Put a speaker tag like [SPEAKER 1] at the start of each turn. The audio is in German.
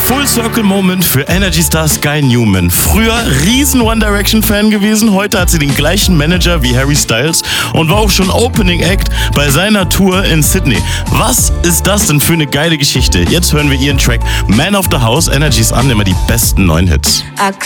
[SPEAKER 1] Full Circle Moment für Energy Star Sky Newman. Früher riesen One Direction Fan gewesen, heute hat sie den gleichen Manager wie Harry Styles und war auch schon Opening Act bei seiner Tour in Sydney. Was ist das denn für eine geile Geschichte? Jetzt hören wir ihren Track Man of the House. Energy ist an, immer die besten neuen Hits.
[SPEAKER 2] I